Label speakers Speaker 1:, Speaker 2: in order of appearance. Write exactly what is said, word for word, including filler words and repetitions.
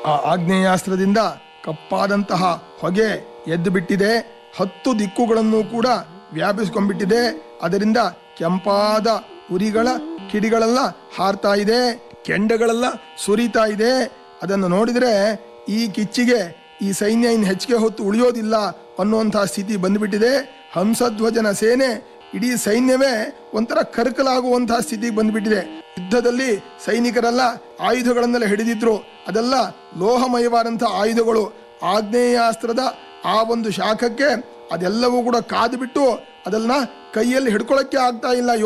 Speaker 1: ಆ ಆಗ್ನೇಯಾಸ್ತ್ರದಿಂದ ಕಪ್ಪಾದಂತಹ ಹೊಗೆ ಎದ್ದು ಬಿಟ್ಟಿದೆ. ಹತ್ತು ದಿಕ್ಕುಗಳನ್ನು ಕೂಡ ವ್ಯಾಪಿಸ್ಕೊಂಡ್ಬಿಟ್ಟಿದೆ. ಅದರಿಂದ ಕೆಂಪಾದ ಉರಿಗಳ ಕಿಡಿಗಳೆಲ್ಲ ಹಾರ್ತಾ ಇದೆ, ಕೆಂಡಗಳೆಲ್ಲ ಸುರಿತಾ ಇದೆ. ಅದನ್ನು ನೋಡಿದರೆ ಈ ಕಿಚ್ಚಿಗೆ ಈ ಸೈನ್ಯ ಇನ್ನು ಹೆಚ್ಚಿಗೆ ಹೊತ್ತು ಉಳಿಯೋದಿಲ್ಲ ಅನ್ನುವಂತಹ ಸ್ಥಿತಿ ಬಂದ್ಬಿಟ್ಟಿದೆ. ಹಂಸಧ್ವಜನ ಸೇನೆ ಇಡೀ ಸೈನ್ಯವೇ ಒಂಥರ ಕರ್ಕಲಾಗುವಂತಹ ಸ್ಥಿತಿಗೆ ಬಂದ್ಬಿಟ್ಟಿದೆ. ಯುದ್ಧದಲ್ಲಿ ಸೈನಿಕರೆಲ್ಲ ಆಯುಧಗಳನ್ನೆಲ್ಲ ಹಿಡಿದಿದ್ರು. ಅದೆಲ್ಲ ಲೋಹಮಯವಾದಂತಹ ಆಯುಧಗಳು. ಆಗ್ನೇಯಾಸ್ತ್ರದ ಆ ಒಂದು ಶಾಖಕ್ಕೆ ಅದೆಲ್ಲವೂ ಕೂಡ ಕಾದು ಬಿಟ್ಟು ಅದನ್ನ ಕೈಯಲ್ಲಿ ಹಿಡ್ಕೊಳ್ಳೋಕ್ಕೆ ಆಗ್ತಾ ಇಲ್ಲ.